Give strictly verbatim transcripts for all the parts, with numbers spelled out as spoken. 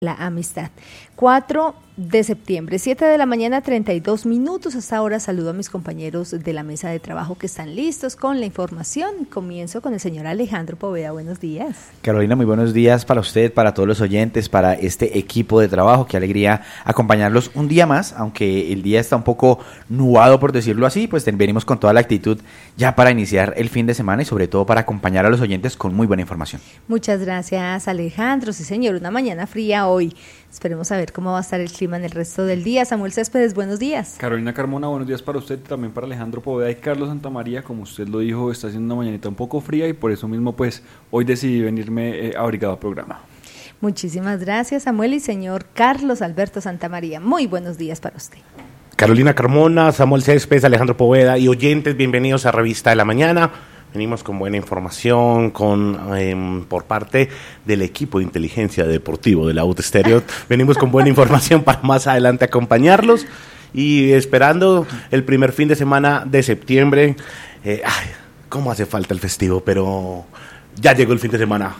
la amistad. cuatro de septiembre, siete de la mañana, treinta y dos minutos. Hasta ahora saludo a mis compañeros de la mesa de trabajo que están listos con la información. Comienzo con el señor Alejandro Poveda. Buenos días. Carolina, muy buenos días para usted, para todos los oyentes, para este equipo de trabajo. Qué alegría acompañarlos un día más, aunque el día está un poco nublado, por decirlo así, pues venimos con toda la actitud ya para iniciar el fin de semana y sobre todo para acompañar a los oyentes con muy buena información. Muchas gracias, Alejandro. Sí, señor, una mañana fría hoy. Esperemos a ver cómo va a estar el clima en el resto del día. Samuel Céspedes, buenos días. Carolina Carmona, buenos días para usted, también para Alejandro Poveda y Carlos Santamaría. Como usted lo dijo, está haciendo una mañanita un poco fría y por eso mismo pues hoy decidí venirme eh, abrigado al programa. Muchísimas gracias, Samuel, y señor Carlos Alberto Santamaría. Muy buenos días para usted. Carolina Carmona, Samuel Céspedes, Alejandro Poveda y oyentes, bienvenidos a Revista de la Mañana. Venimos con buena información con eh, por parte del equipo de inteligencia deportivo de la U T Estéreo. Venimos con buena información para más adelante acompañarlos y esperando el primer fin de semana de septiembre. Eh, ay, cómo hace falta el festivo, pero ya llegó el fin de semana.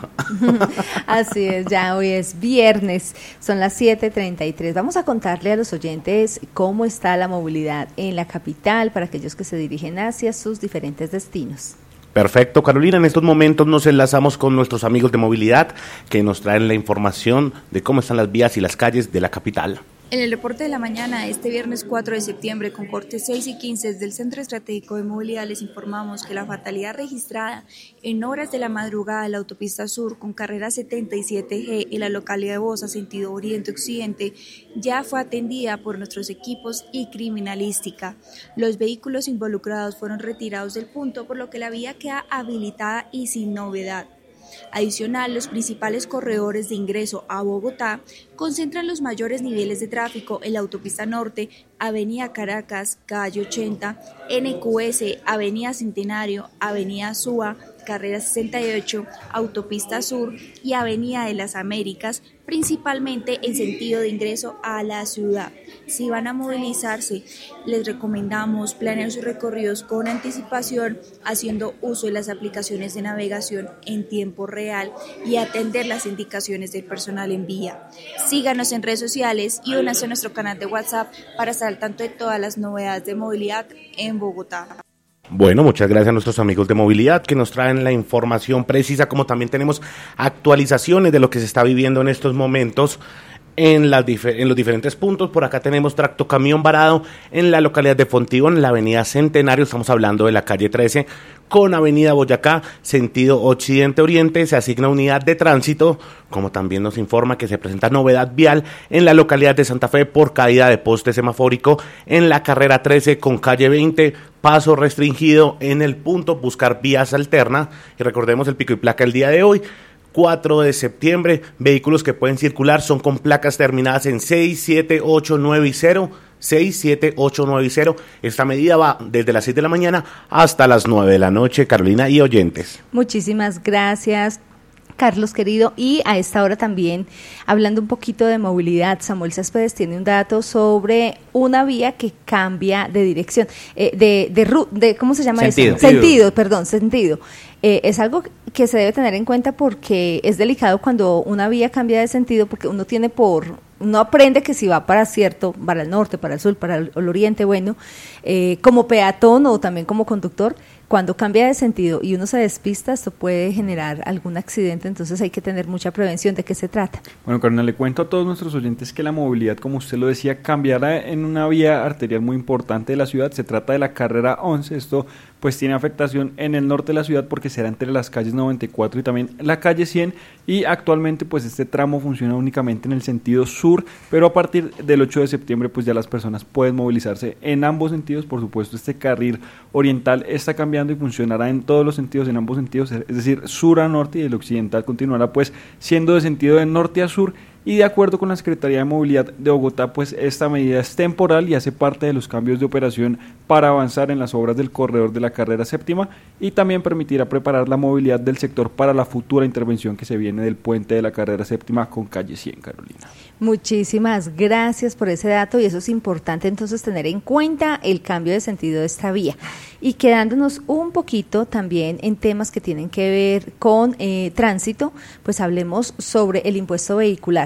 Así es, ya hoy es viernes, son las siete treinta y tres. Vamos a contarle a los oyentes cómo está la movilidad en la capital para aquellos que se dirigen hacia sus diferentes destinos. Perfecto, Carolina, en estos momentos nos enlazamos con nuestros amigos de movilidad que nos traen la información de cómo están las vías y las calles de la capital. En el reporte de la mañana, este viernes cuatro de septiembre, con corte seis y quince desde el Centro Estratégico de Movilidad, les informamos que la fatalidad registrada en horas de la madrugada en la autopista sur con carrera setenta y siete G en la localidad de Bosa, sentido oriente-occidente, ya fue atendida por nuestros equipos y criminalística. Los vehículos involucrados fueron retirados del punto, por lo que la vía queda habilitada y sin novedad. Adicional, los principales corredores de ingreso a Bogotá concentran los mayores niveles de tráfico en la autopista norte, Avenida Caracas, calle ochenta, N Q S, Avenida Centenario, Avenida Suba, carrera sesenta y ocho, Autopista Sur y Avenida de las Américas, principalmente en sentido de ingreso a la ciudad. Si van a movilizarse, les recomendamos planear sus recorridos con anticipación, haciendo uso de las aplicaciones de navegación en tiempo real y atender las indicaciones del personal en vía. Síganos en redes sociales y únanse a nuestro canal de WhatsApp para estar al tanto de todas las novedades de movilidad en Bogotá. Bueno, muchas gracias a nuestros amigos de movilidad que nos traen la información precisa, como también tenemos actualizaciones de lo que se está viviendo en estos momentos en, las difer- en los diferentes puntos. Por acá tenemos tractocamión varado en la localidad de Fontivo, en la avenida Centenario, estamos hablando de la calle trece, con avenida Boyacá, sentido occidente-oriente, se asigna unidad de tránsito, como también nos informa que se presenta novedad vial en la localidad de Santa Fe por caída de poste semafórico en la carrera trece con calle veinte, paso restringido en el punto, buscar vías alternas, y recordemos el pico y placa el día de hoy, cuatro de septiembre, vehículos que pueden circular son con placas terminadas en seis, siete, ocho, nueve y cero, seis, siete, ocho, nueve y cero. Esta medida va desde las siete de la mañana hasta las nueve de la noche, Carolina y oyentes. Muchísimas gracias, Carlos querido, y a esta hora también, hablando un poquito de movilidad, Samuel Céspedes tiene un dato sobre una vía que cambia de dirección, eh, de, de, de, ¿cómo se llama sentido. eso? Sentido, perdón, sentido. Eh, es algo que se debe tener en cuenta porque es delicado cuando una vía cambia de sentido, porque uno tiene por, uno aprende que si va para cierto, para el norte, para el sur, para el, el oriente, bueno, eh, como peatón o también como conductor, cuando cambia de sentido y uno se despista, esto puede generar algún accidente, entonces hay que tener mucha prevención. ¿De qué se trata? Bueno, Carolina, le cuento a todos nuestros oyentes que la movilidad, como usted lo decía, cambiará en una vía arterial muy importante de la ciudad. Se trata de la carrera once, esto pues tiene afectación en el norte de la ciudad porque será entre las calles noventa y cuatro y también la calle cien, y actualmente pues este tramo funciona únicamente en el sentido sur, pero a partir del ocho de septiembre pues ya las personas pueden movilizarse en ambos sentidos. Por supuesto, este carril oriental está cambiando y funcionará en todos los sentidos, en ambos sentidos, es decir, sur a norte, y el occidental continuará pues siendo de sentido de norte a sur. Y de acuerdo con la Secretaría de Movilidad de Bogotá, pues esta medida es temporal y hace parte de los cambios de operación para avanzar en las obras del corredor de la carrera séptima, y también permitirá preparar la movilidad del sector para la futura intervención que se viene del puente de la carrera séptima con calle cien, Carolina. Muchísimas gracias por ese dato, y eso es importante entonces tener en cuenta el cambio de sentido de esta vía. Y quedándonos un poquito también en temas que tienen que ver con eh, tránsito, pues hablemos sobre el impuesto vehicular.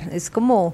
Es como